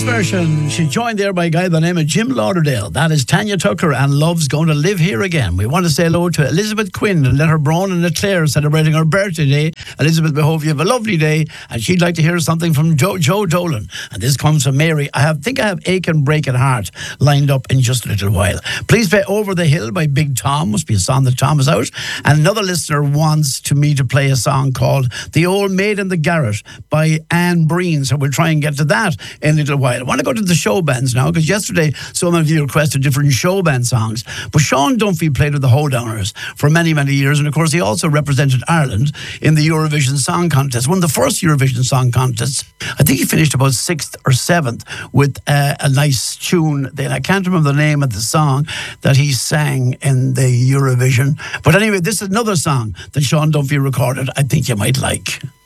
version. She's joined there by a guy by the name of Jim Lauderdale. That is Tanya Tucker, and Love's Going to Live Here Again. We want to say hello to Elizabeth Quinn and Letter Brown and Leclerc celebrating her birthday today. Elizabeth, we hope you have a lovely day, and she'd like to hear something from Joe Dolan. And this comes from Mary. I think I have Aching Breaking Heart lined up in just a little while. Please play Over the Hill by Big Tom. Must be a song that Tom is out. And another listener wants me to play a song called The Old Maid in the Garret by Anne Breen. So we'll try and get to that in a little while. I want to go to the show bands now, because yesterday some of you requested different show band songs. But Sean Dunphy played with the Holedowners for many, many years. And of course, he also represented Ireland in the Eurovision Song Contest, one of the first Eurovision Song Contests. I think he finished about 6th or 7th with a nice tune. Then I can't remember the name of the song that he sang in the Eurovision. But anyway, this is another song that Sean Dunphy recorded I think you might like.